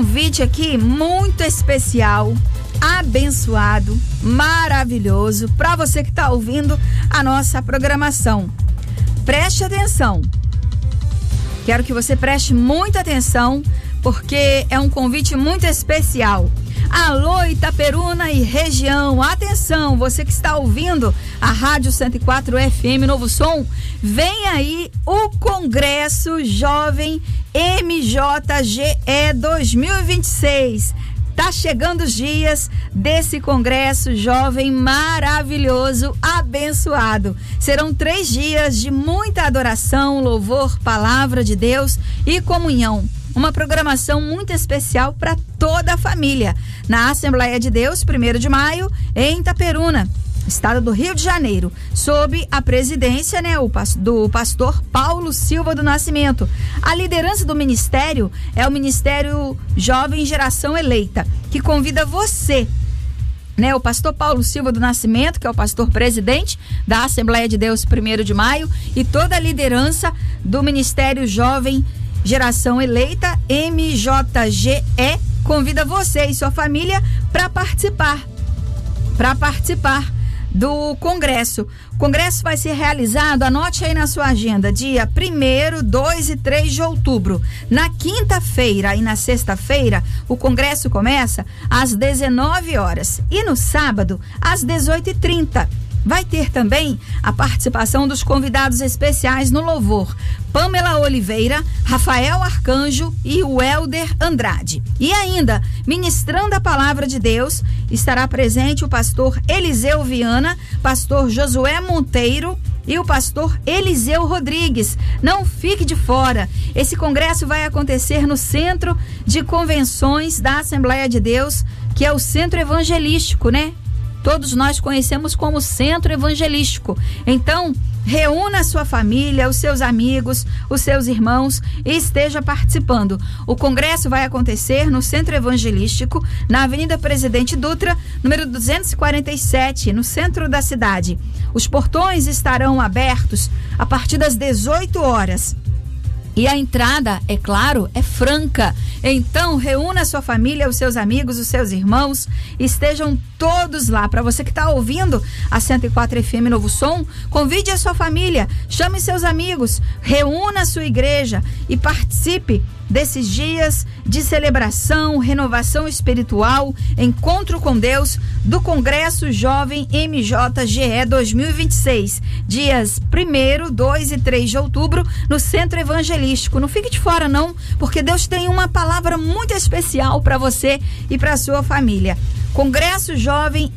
convite aqui muito especial, abençoado, maravilhoso para você que está ouvindo a nossa programação. Preste atenção. Quero que você preste muita atenção, porque é um convite muito especial. Alô, Itaperuna e região, atenção, você que está ouvindo a Rádio 104 FM Novo Som, vem aí o Congresso Jovem MJGE 2026. Tá chegando os dias desse Congresso Jovem maravilhoso, abençoado. Serão 3 dias de muita adoração, louvor, palavra de Deus e comunhão. Uma programação muito especial para toda a família, na Assembleia de Deus, 1º de maio, em Itaperuna, estado do Rio de Janeiro, sob a presidência, do pastor Paulo Silva do Nascimento. A liderança do ministério é o Ministério Jovem Geração Eleita, que convida você, o pastor Paulo Silva do Nascimento, que é o pastor presidente da Assembleia de Deus, 1º de maio, e toda a liderança do Ministério Jovem Geração Eleita, MJGE, convida você e sua família para participar do Congresso. O Congresso vai ser realizado, anote aí na sua agenda, dia 1º, 2 e 3 de outubro. Na quinta-feira e na sexta-feira, o Congresso começa às 19 horas e no sábado, às 18h30. Vai ter também a participação dos convidados especiais no louvor, Pamela Oliveira, Rafael Arcanjo e o Helder Andrade. E ainda, ministrando a palavra de Deus, estará presente o pastor Eliseu Viana, pastor Josué Monteiro e o pastor Eliseu Rodrigues. Não fique de fora. Esse congresso vai acontecer no Centro de Convenções da Assembleia de Deus, que é o Centro Evangelístico, Todos nós conhecemos como Centro Evangelístico. Então, reúna a sua família, os seus amigos, os seus irmãos e esteja participando. O congresso vai acontecer no Centro Evangelístico, na Avenida Presidente Dutra, número 247, no centro da cidade. Os portões estarão abertos a partir das 18 horas. E a entrada, é claro, é franca. Então, reúna a sua família, os seus amigos, os seus irmãos, estejam todos lá. Para você que está ouvindo a 104 FM Novo Som, convide a sua família, chame seus amigos, reúna a sua igreja e participe desses dias de celebração, renovação espiritual, encontro com Deus do Congresso Jovem MJGE 2026, dias 1º, 2 e 3 de outubro, no Centro Evangelístico. Não fique de fora não, porque Deus tem uma palavra muito especial para você e para sua família. Congresso Jovem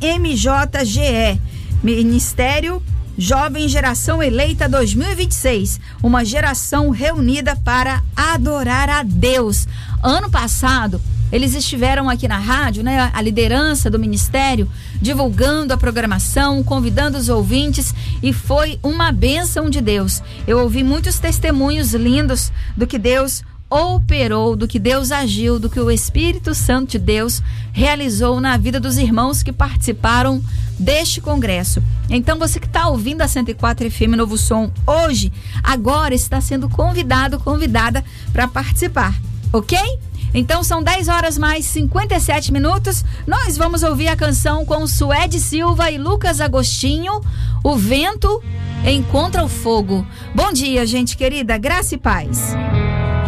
MJGE, Ministério Jovem Geração Eleita 2026, uma geração reunida para adorar a Deus. Ano passado, eles estiveram aqui na rádio, a liderança do ministério, divulgando a programação, convidando os ouvintes, e foi uma bênção de Deus. Eu ouvi muitos testemunhos lindos do que Deus operou, do que Deus agiu, do que o Espírito Santo de Deus realizou na vida dos irmãos que participaram deste congresso. Então você que está ouvindo a 104 FM Novo Som hoje, agora está sendo convidada para participar, ok? Então são 10 horas mais 57 minutos, nós vamos ouvir a canção com Suede Silva e Lucas Agostinho, O Vento Encontra o Fogo. Bom dia, gente querida, graça e paz.